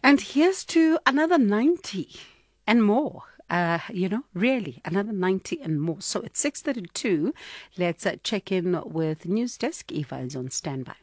And here's to another 90 and more. Really, another 90 and more. So it's 6:32. Let's check in with News Desk. Eva is on standby.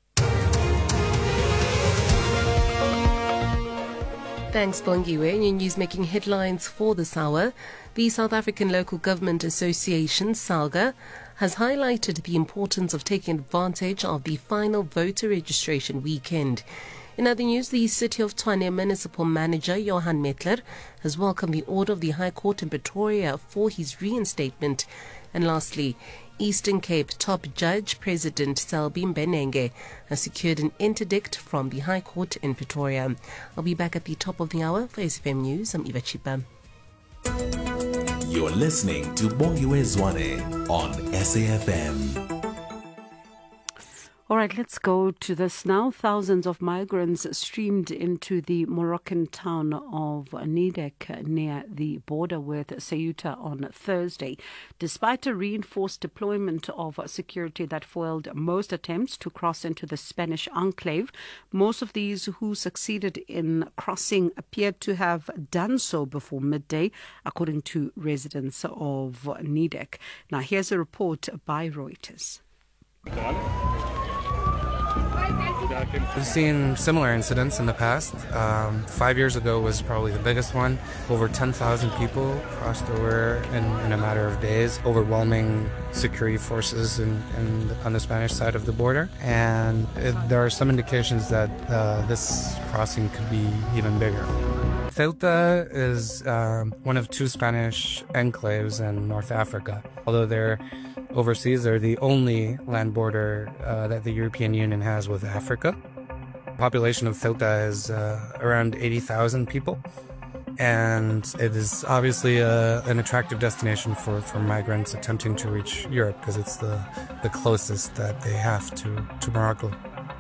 Thanks, Bongiwe. New news making headlines for this hour. The South African Local Government Association, SALGA, has highlighted the importance of taking advantage of the final voter registration weekend. In other news, the City of Tshwane Municipal Manager Johan Metler has welcomed the order of the High Court in Pretoria for his reinstatement. And lastly, Eastern Cape top judge President Selby Mbenenge has secured an interdict from the High Court in Pretoria. I'll be back at the top of the hour for SFM News. I'm Eva Chipa. You're listening to Bongiwe Zwane on SAFM. All right, let's go to this now. Thousands of migrants streamed into the Moroccan town of Nidek near the border with Ceuta on Thursday. Despite a reinforced deployment of security that foiled most attempts to cross into the Spanish enclave, most of these who succeeded in crossing appeared to have done so before midday, according to residents of Nidek. Now, here's a report by Reuters. We've seen similar incidents in the past. 5 years ago was probably the biggest one. Over 10,000 people crossed over in a matter of days, overwhelming security forces on the Spanish side of the border. And there are some indications that this crossing could be even bigger. Ceuta is one of two Spanish enclaves in North Africa. Although they're overseas, they're the only land border that the European Union has with Africa. The population of Ceuta is around 80,000 people, and it is obviously an attractive destination for migrants attempting to reach Europe because it's the closest that they have to Morocco.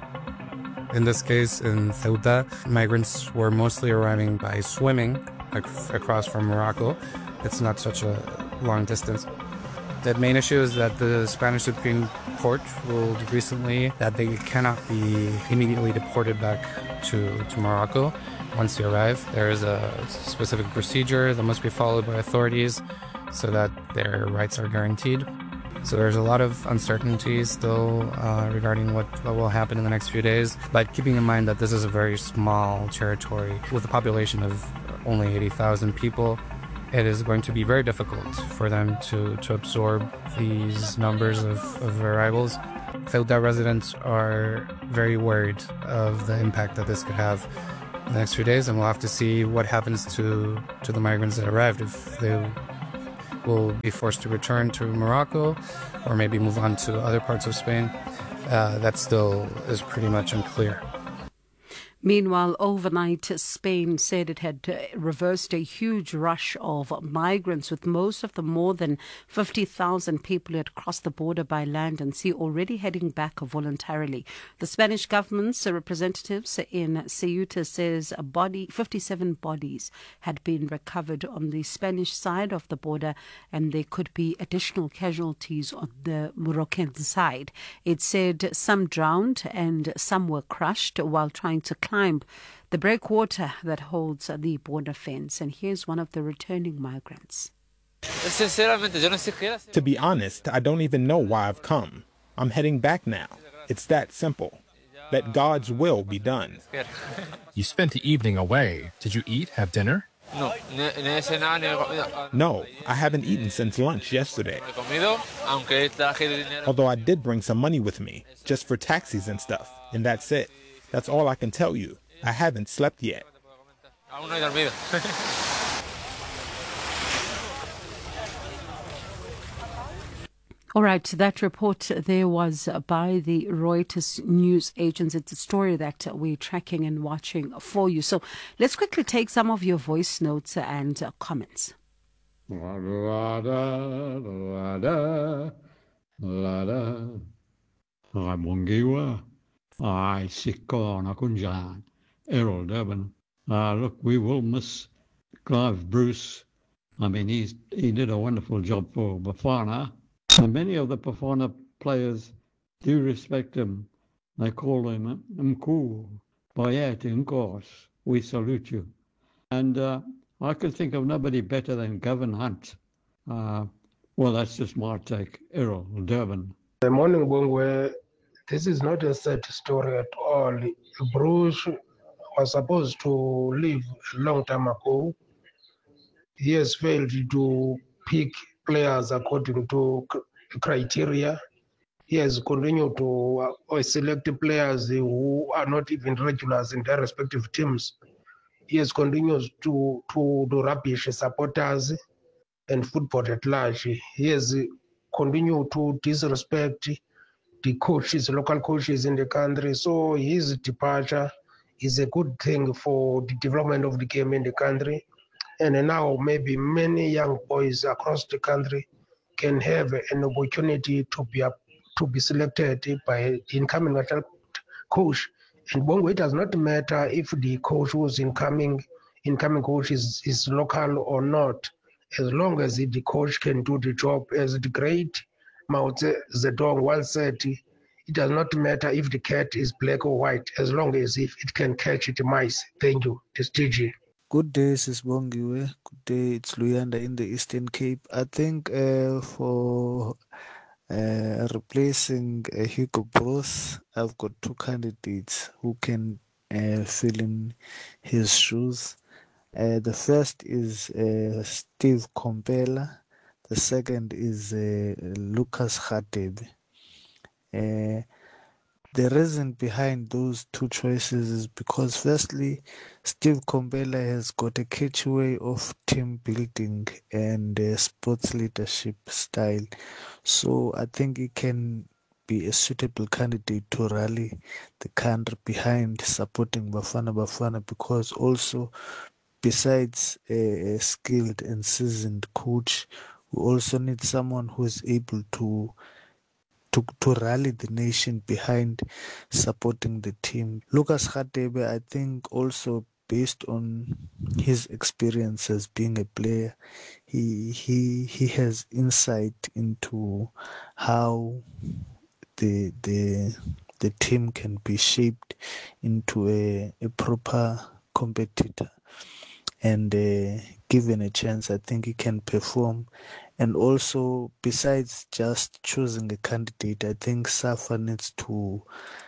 In this case, in Ceuta, migrants were mostly arriving by swimming across from Morocco. It's not such a long distance. The main issue is that the Spanish Supreme Court ruled recently that they cannot be immediately deported back to Morocco once they arrive. There is a specific procedure that must be followed by authorities so that their rights are guaranteed. So there's a lot of uncertainty still regarding what will happen in the next few days. But keeping in mind that this is a very small territory with a population of only 80,000 people, it is going to be very difficult for them to absorb these numbers of arrivals. Ceuta residents are very worried of the impact that this could have in the next few days, and we'll have to see what happens to the migrants that arrived, if they will be forced to return to Morocco or maybe move on to other parts of Spain. That still is pretty much unclear. Meanwhile, overnight, Spain said it had reversed a huge rush of migrants, with most of the more than 50,000 people who had crossed the border by land and sea already heading back voluntarily. The Spanish government's representatives in Ceuta says 57 bodies had been recovered on the Spanish side of the border, and there could be additional casualties on the Moroccan side. It said some drowned and some were crushed while trying to climb the breakwater that holds the border fence. And here's one of the returning migrants. To be honest, I don't even know why I've come. I'm heading back now. It's that simple. Let God's will be done. You spent the evening away. Did you eat, have dinner? No, I haven't eaten since lunch yesterday. Although I did bring some money with me, just for taxis and stuff. And that's it. That's all I can tell you. I haven't slept yet. All right, that report there was by the Reuters news agents. It's a story that we're tracking and watching for you. So let's quickly take some of your voice notes and comments. I Sikona Kunjan, Errol Durban. Look, we will miss Clive Bruce. I mean, he did a wonderful job for Bafana. And many of the Bafana players do respect him. They call him Mkuu, Bayat, Nkos. we salute you. And I can think of nobody better than Gavin Hunt. Well, that's just my take. Errol, Durban. Good morning, Bongwe. This is not a sad story at all. Bruce was supposed to leave a long time ago. He has failed to pick players according to criteria. He has continued to select players who are not even regulars in their respective teams. He has continued to do rubbish supporters and football at large. He has continued to disrespect the coaches, local coaches in the country. So his departure is a good thing for the development of the game in the country. And now maybe many young boys across the country can have an opportunity to be selected by the incoming national coach. And Bongo, it does not matter if the coach who's incoming coach is local or not, as long as the coach can do the job. As the great Mao Zedong once said, it does not matter if the cat is black or white, as long as if it can catch the mice. Thank you. This TG. Good day, Sis Bongiwe. Good day, it's Luyanda in the Eastern Cape. I think for replacing Hugo Broos, I've got two candidates who can fill in his shoes. The first is Steve Komphela. The second is Lucas Radebe. The reason behind those two choices is because, firstly, Steve Komphela has got a catchy way of team building and sports leadership style. So I think he can be a suitable candidate to rally the country behind supporting Bafana Bafana, because also, besides a skilled and seasoned coach, we also need someone who is able to rally the nation behind supporting the team. Lucas Radebe, I think also based on his experience as being a player, he has insight into how the team can be shaped into a proper competitor. And given a chance, I think he can perform. And also, besides just choosing a candidate, I think SAFA needs to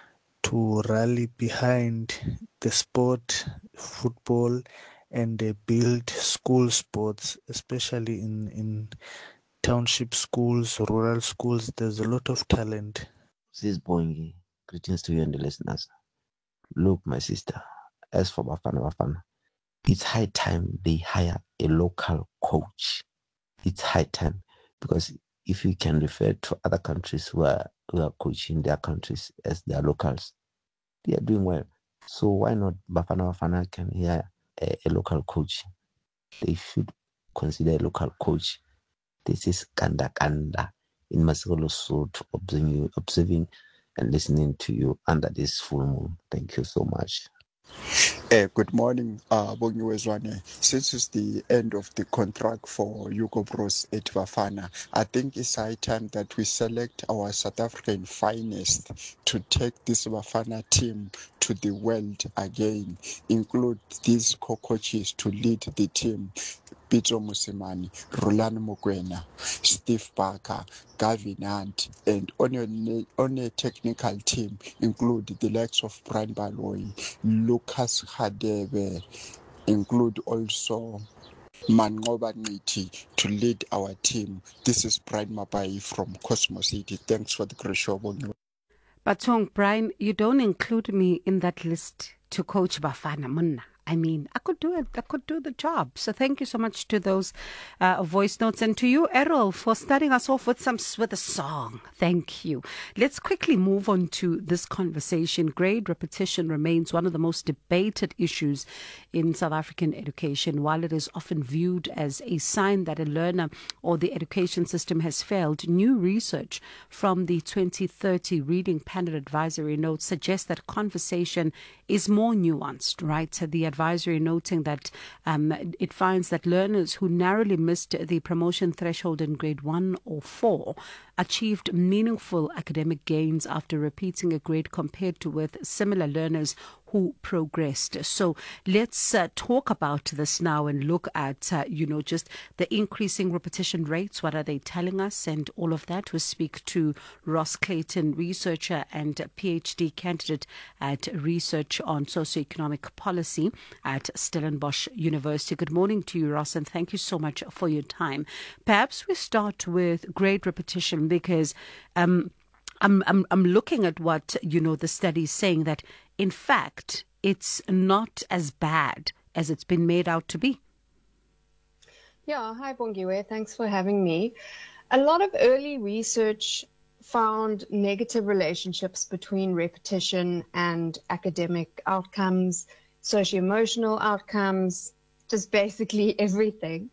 rally behind the sport, football, and build school sports, especially in township schools, rural schools. There's a lot of talent. This is Boingi. Greetings to you and the listeners. Look, my sister, as for Bafana, it's high time they hire a local coach. It's high time, because if you can refer to other countries who are coaching their countries as their locals, they are doing well. So why not Bafana can hire a local coach? They should consider a local coach. This is Kanda in Masolo Sud, observing and listening to you under this full moon. Thank you so much. Good morning, Bongiwe Zwane. Since it's the end of the contract for Hugo Broos at Bafana, I think it's high time that we select our South African finest to take this Bafana team to the world again. Include these co-coaches to lead the team: Pitso Mosimane, Rulani Mokwena, Steve Barker, Gavin Hunt, and on a technical team include the likes of Brian Baloyi, Lucas Radebe, include also Mangoba Niti to lead our team. This is Brian Mabai from Cosmos City. Thanks for the great show. But Brian, you don't include me in that list to coach Bafana Munna. I mean, I could do it. I could do the job. So thank you so much to those voice notes, and to you, Errol, for starting us off with a song. Thank you. Let's quickly move on to this conversation. Grade repetition remains one of the most debated issues in South African education. While it is often viewed as a sign that a learner or the education system has failed, new research from the 2030 Reading Panel Advisory Notes suggests that conversation is more nuanced, right? The advisory noting that it finds that learners who narrowly missed the promotion threshold in grade 1 or 4 achieved meaningful academic gains after repeating a grade compared to with similar learners who progressed. So let's talk about this now and look at, just the increasing repetition rates. What are they telling us and all of that? We speak to Ross Clayton, researcher and PhD candidate at Research on Socioeconomic Policy at Stellenbosch University. Good morning to you, Ross, and thank you so much for your time. Perhaps we start with grade repetition because I'm looking at what, the study is saying, that in fact, it's not as bad as it's been made out to be. Yeah, hi Bongiwe, thanks for having me. A lot of early research found negative relationships between repetition and academic outcomes, socio-emotional outcomes, just basically everything.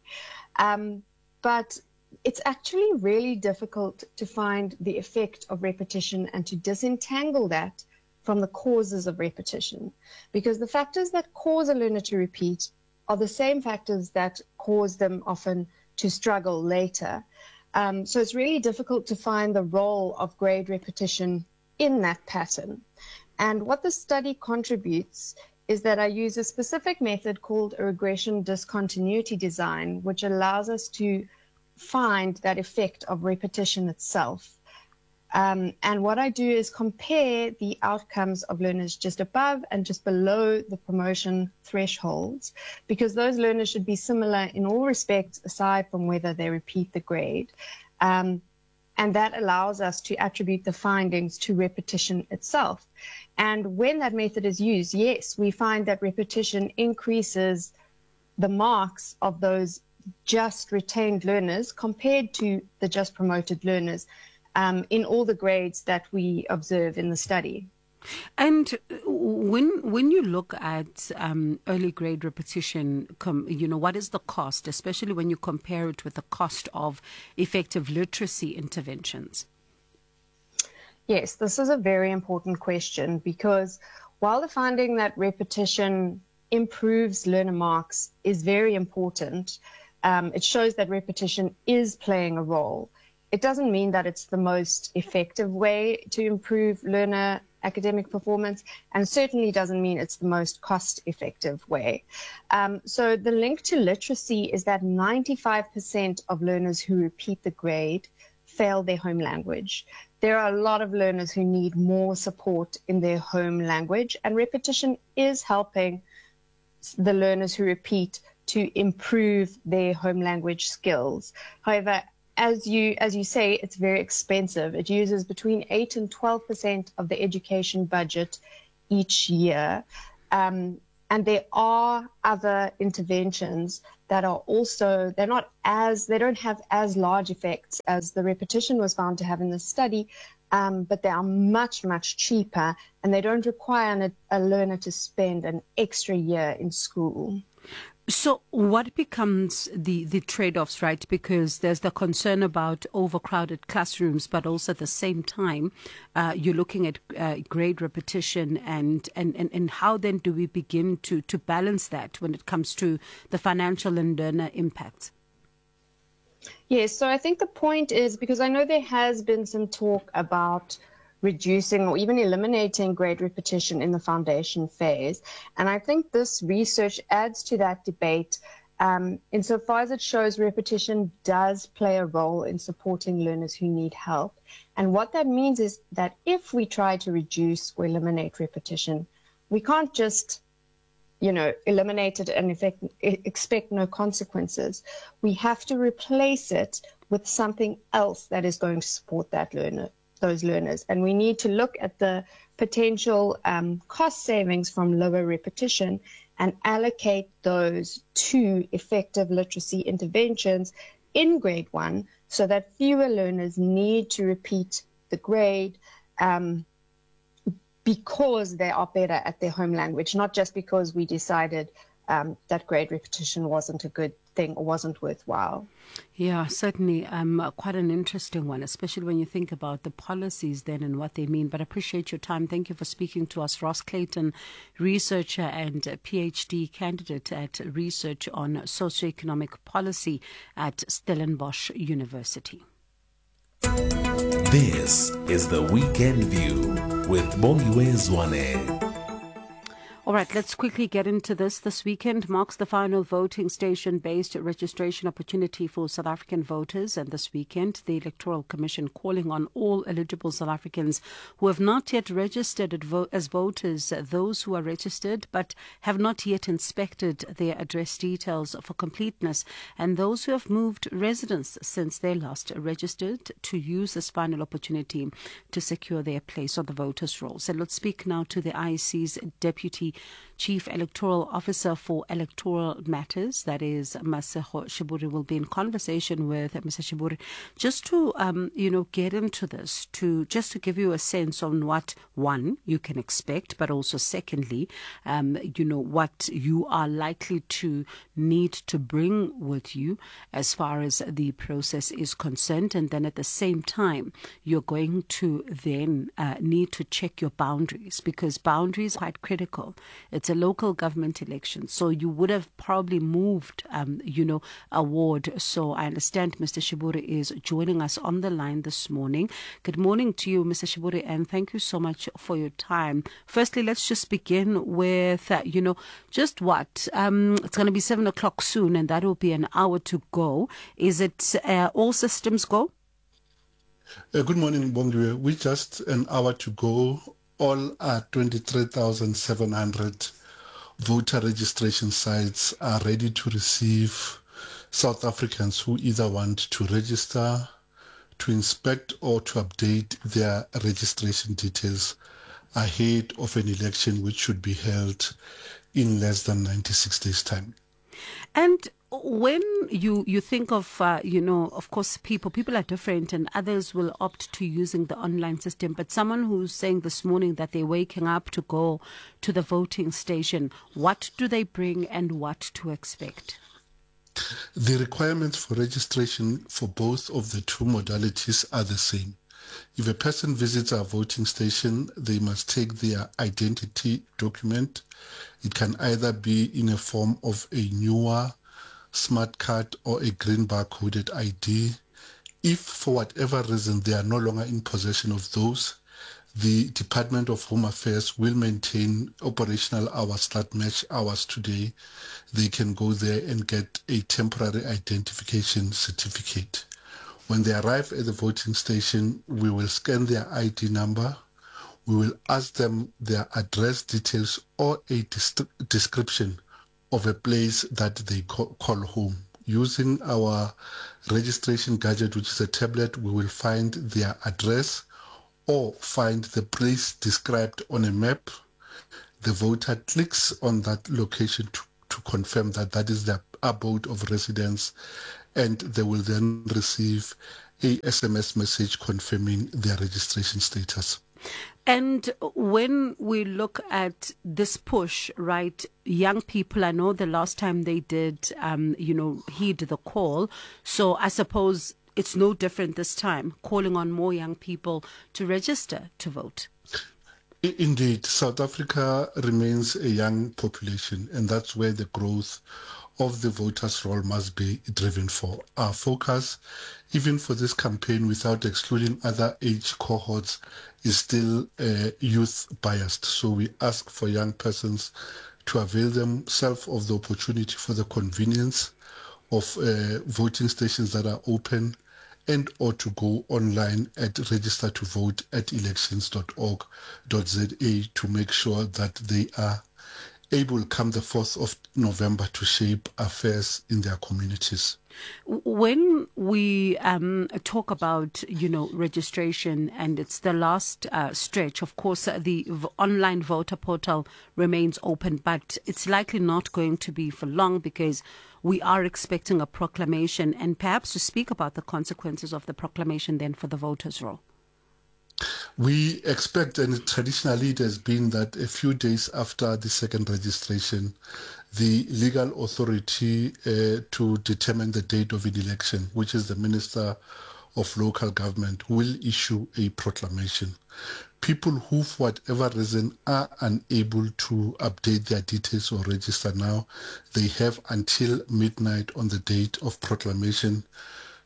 But it's actually really difficult to find the effect of repetition and to disentangle that from the causes of repetition, because the factors that cause a learner to repeat are the same factors that cause them often to struggle later. So it's really difficult to find the role of grade repetition in that pattern. And what the study contributes is that I use a specific method called a regression discontinuity design, which allows us to find that effect of repetition itself. And what I do is compare the outcomes of learners just above and just below the promotion thresholds, because those learners should be similar in all respects aside from whether they repeat the grade. And that allows us to attribute the findings to repetition itself. And when that method is used, yes, we find that repetition increases the marks of those just retained learners compared to the just promoted learners in all the grades that we observe in the study. And when you look at early grade repetition, what is the cost, especially when you compare it with the cost of effective literacy interventions? Yes, this is a very important question, because while the finding that repetition improves learner marks is very important, it shows that repetition is playing a role. It doesn't mean that it's the most effective way to improve learner academic performance, and certainly doesn't mean it's the most cost-effective way. So the link to literacy is that 95% of learners who repeat the grade fail their home language. There are a lot of learners who need more support in their home language, and repetition is helping the learners who repeat to improve their home language skills. However, as you say, it's very expensive. It uses between 8 and 12% of the education budget each year. And there are other interventions that are also, they don't have as large effects as the repetition was found to have in the study, but they are much, much cheaper, and they don't require a learner to spend an extra year in school. So what becomes the trade-offs, right? Because there's the concern about overcrowded classrooms, but also at the same time, you're looking at grade repetition and how then do we begin to balance that when it comes to the financial and learner impact? Yes, so I think the point is, because I know there has been some talk about reducing or even eliminating grade repetition in the foundation phase. And I think this research adds to that debate insofar as it shows repetition does play a role in supporting learners who need help. And what that means is that if we try to reduce or eliminate repetition, we can't just eliminate it and expect no consequences. We have to replace it with something else that is going to support those learners. And we need to look at the potential cost savings from lower repetition and allocate those to effective literacy interventions in grade 1 so that fewer learners need to repeat the grade because they are better at their home language, not just because we decided that grade repetition wasn't a good thing or wasn't worthwhile. Yeah, certainly quite an interesting one, especially when you think about the policies then and what they mean. But I appreciate your time. Thank you for speaking to us. Ross Clayton, researcher and PhD candidate at Research on Socioeconomic Policy at Stellenbosch University. This is the Weekend View with Bongiwe Zwane. All right, let's quickly get into this. This weekend marks the final voting station-based registration opportunity for South African voters. And this weekend, the Electoral Commission calling on all eligible South Africans who have not yet registered as voters, those who are registered but have not yet inspected their address details for completeness, and those who have moved residence since they last registered, to use this final opportunity to secure their place on the voters' roll. So let's speak now to the IEC's Deputy Chief Electoral Officer for Electoral Matters, that is Masego Shiburi. Will be in conversation with Mr. Shiburi just to get into this, to give you a sense on what, one, you can expect, but also secondly, what you are likely to need to bring with you as far as the process is concerned. And then at the same time, you're going to then need to check your boundaries, because boundaries are quite critical. It's a local government election, so you would have probably moved, a ward. So I understand Mr. Shiburi is joining us on the line this morning. Good morning to you, Mr. Shiburi, and thank you so much for your time. Firstly, let's just begin with, just what? It's going to be 7 o'clock soon, and that will be an hour to go. Is it all systems go? Good morning, Bongiwe. We just an hour to go. All our 23,700 voter registration sites are ready to receive South Africans who either want to register, to inspect, or to update their registration details ahead of an election which should be held in less than 96 days' time. And when you think of, of course, people are different, and others will opt to using the online system. But someone who's saying this morning that they're waking up to go to the voting station, what do they bring and what to expect? The requirements for registration for both of the two modalities are the same. If a person visits our voting station, they must take their identity document. It can either be in a form of a newer smart card or a green barcoded ID. If for whatever reason they are no longer in possession of those, the Department of Home Affairs will maintain operational hours that match hours today. They can go there and get a temporary identification certificate. When they arrive at the voting station, we will scan their ID number. We will ask them their address details or a description of a place that they call home. Using our registration gadget, which is a tablet, we will find their address or find the place described on a map. The voter clicks on that location to confirm that that is their abode of residence, and they will then receive a SMS message confirming their registration status. And when we look at this push, right, young people, I know the last time they did, heed the call. So I suppose it's no different this time, calling on more young people to register to vote. Indeed, South Africa remains a young population, and that's where the growth of the voters' roll must be driven for. Our focus, even for this campaign, without excluding other age cohorts, is still youth biased. So we ask for young persons to avail themselves of the opportunity for the convenience of voting stations that are open, and or to go online at register2vote@elections.org.za to make sure that they are able, come the 4th of November, to shape affairs in their communities. When we talk about, registration, and it's the last stretch, of course, the online voter portal remains open, but it's likely not going to be for long, because we are expecting a proclamation, and perhaps to speak about the consequences of the proclamation then for the voters' roll. We expect, and traditionally it has been, that a few days after the second registration, the legal authority to determine the date of an election, which is the Minister of Local Government, will issue a proclamation. People who, for whatever reason, are unable to update their details or register now, they have until midnight on the date of proclamation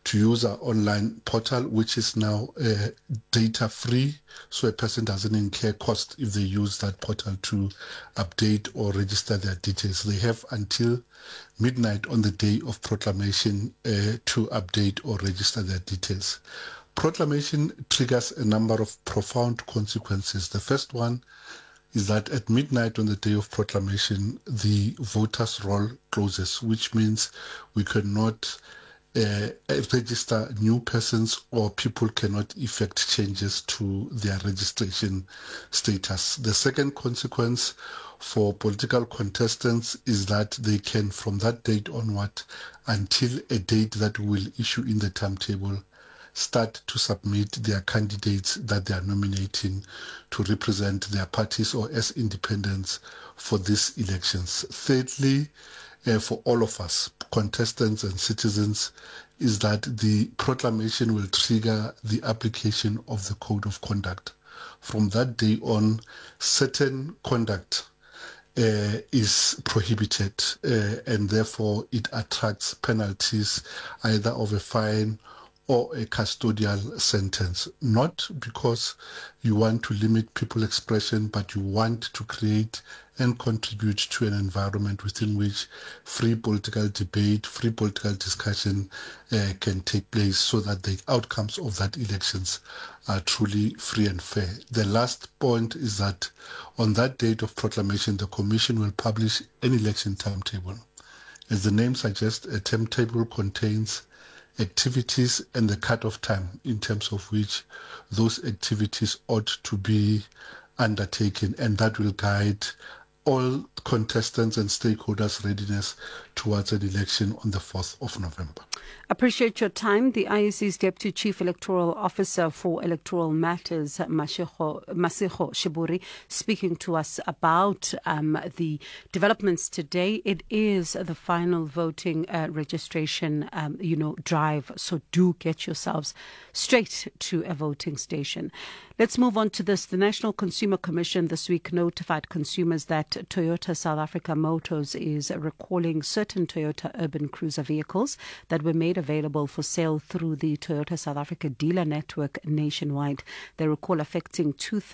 to use our online portal, which is now data free, so a person doesn't incur cost if they use that portal to update or register their details. They have until midnight on the day of proclamation to update or register their details. Proclamation triggers a number of profound consequences. The first one is that at midnight on the day of proclamation, the voters' roll closes, which means we cannot register new persons, or people cannot effect changes to their registration status. The second consequence for political contestants is that they can, from that date onward until a date that we will issue in the timetable, start to submit their candidates that they are nominating to represent their parties or as independents for these elections. Thirdly, for all of us, contestants and citizens, is that the proclamation will trigger the application of the Code of Conduct. From that day on, certain conduct is prohibited, and therefore it attracts penalties either of a fine or a custodial sentence, not because you want to limit people's expression, but you want to create and contribute to an environment within which free political debate, free political discussion can take place, so that the outcomes of that elections are truly free and fair. The last point is that on that date of proclamation, the Commission will publish an election timetable. As the name suggests, a timetable contains activities and the cut-off time in terms of which those activities ought to be undertaken, and that will guide all contestants and stakeholders' readiness towards an election on the 4th of November. Appreciate your time. The IEC's Deputy Chief Electoral Officer for Electoral Matters, Masego Shiburi, speaking to us about the developments today. It is the final voting registration, drive. So do get yourselves straight to a voting station. Let's move on to this. The National Consumer Commission this week notified consumers that Toyota South Africa Motors is recalling certain Toyota urban cruiser vehicles that were made available for sale through the Toyota South Africa dealer network nationwide. The recall affecting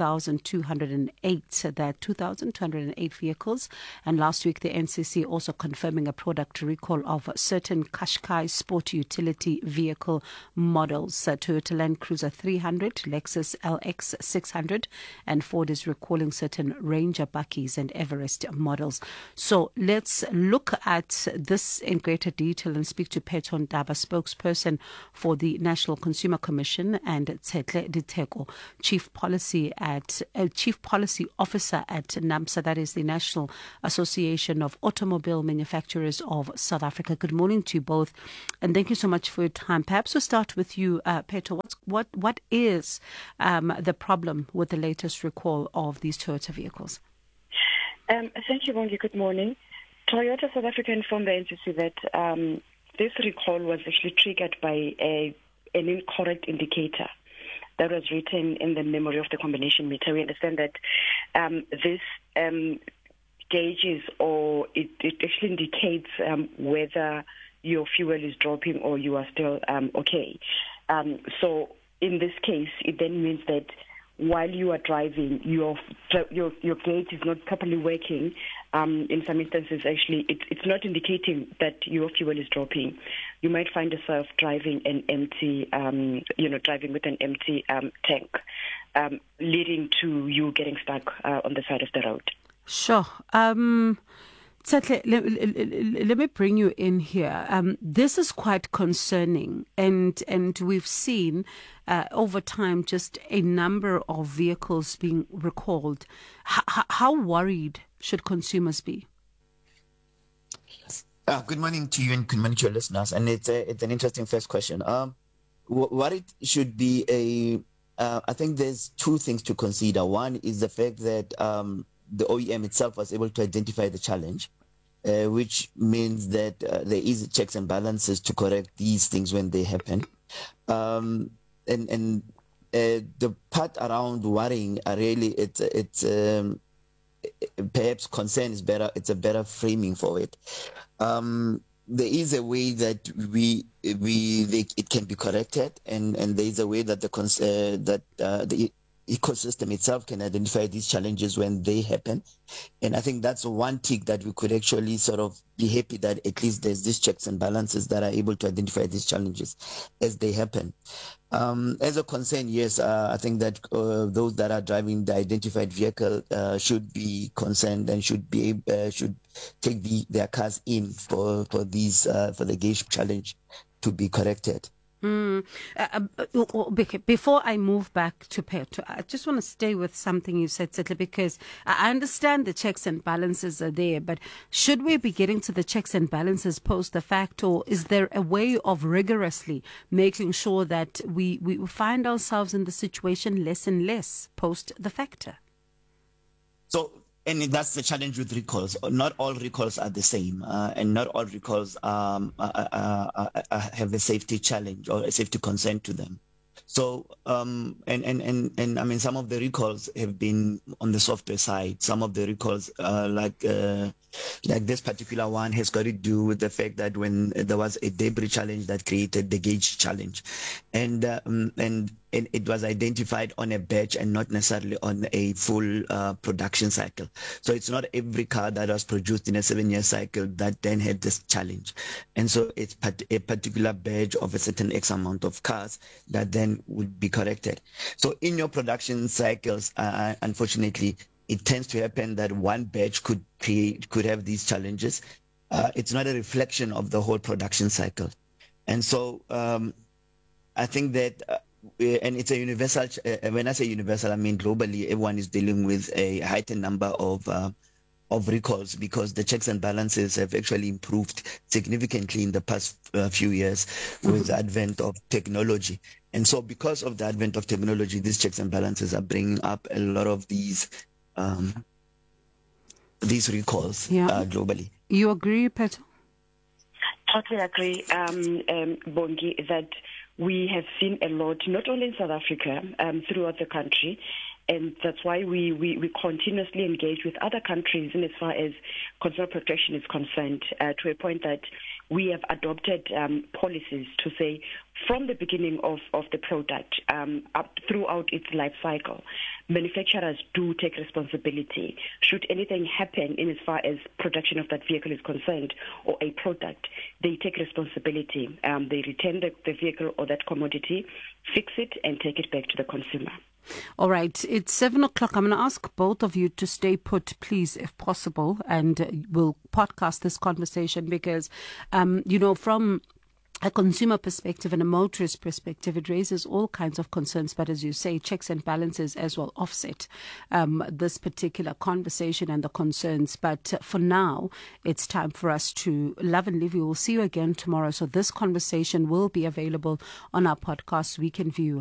2,208 vehicles. And last week, the NCC also confirming a product recall of certain Qashqai sport utility vehicle models. Toyota Land Cruiser 300, Lexus LX 600, and Ford is recalling certain Ranger Buckies and Everest models. So let's look at this in greater detail and speak to Pheto Ndaba, spokesperson for the National Consumer Commission, and Tsetle Diteko, Chief Policy Officer at NAMSA, that is the National Association of Automobile Manufacturers of South Africa. Good morning to you both, and thank you so much for your time. Perhaps we'll start with you, Pheto. What is the problem with the latest recall of these Toyota vehicles? Thank you, Bongi. Good morning. Toyota South Africa informed the NCC that this recall was actually triggered by an incorrect indicator that was written in the memory of the combination meter. We understand that this gauges, or it actually indicates whether your fuel is dropping or you are still okay. So in this case, it then means that while you are driving, your gauge is not properly working. In some instances, actually, it's not indicating that your fuel is dropping. You might find yourself driving an empty, driving with an empty tank, leading to you getting stuck on the side of the road. Sure. Tsetle, let me bring you in here. This is quite concerning, and we've seen over time just a number of vehicles being recalled. How worried should consumers be? Good morning to you and good morning to your listeners. And it's an interesting first question. What it should be I think there's two things to consider. One is the fact that the OEM itself was able to identify the challenge, which means that there is checks and balances to correct these things when they happen. And the part around worrying, really, it's perhaps concern is better. It's a better framing for it. there is a way that it can be corrected, and there is a way that the ecosystem itself can identify these challenges when they happen. And I think that's one tick that we could actually sort of be happy that at least there's these checks and balances that are able to identify these challenges as they happen. As a concern, yes, I think that those that are driving the identified vehicle should be concerned and should take their cars in for the gauge challenge to be corrected. Before I move back to Petro, I just want to stay with something you said, Settle, because I understand the checks and balances are there, but should we be getting to the checks and balances post the fact, or is there a way of rigorously making sure that we find ourselves in the situation less and less post the factor? So, and that's the challenge with recalls. Not all recalls are the same, and not all recalls have a safety challenge or a safety concern to them. So, and I mean, some of the recalls have been on the software side. Some of the recalls, like this particular one, has got to do with the fact that when there was a debris challenge that created the gauge challenge, and it was identified on a batch and not necessarily on a full production cycle. So it's not every car that was produced in a 7-year cycle that then had this challenge. And so it's a particular batch of a certain X amount of cars that then would be corrected. So in your production cycles, unfortunately, it tends to happen that one batch could have these challenges. It's not a reflection of the whole production cycle. And so I think that and it's a universal, when I say universal, I mean globally, everyone is dealing with a heightened number of recalls because the checks and balances have actually improved significantly in the past few years with the advent of technology. And so because of the advent of technology, these checks and balances are bringing up a lot of these recalls globally. You agree, Petro? Totally agree, Bongi, that we have seen a lot, not only in South Africa, throughout the country, and that's why we continuously engage with other countries in as far as consumer protection is concerned, to a point that we have adopted policies to say from the beginning of the product up throughout its life cycle, manufacturers do take responsibility. Should anything happen in as far as production of that vehicle is concerned or a product, they take responsibility. They return the vehicle or that commodity, fix it, and take it back to the consumer. All right, it's 7 o'clock. I'm going to ask both of you to stay put, please, if possible, and we'll podcast this conversation because, from a consumer perspective and a motorist perspective, it raises all kinds of concerns. But as you say, checks and balances as well offset this particular conversation and the concerns. But for now, it's time for us to love and leave. We will see you again tomorrow. So this conversation will be available on our podcast, Weekend View.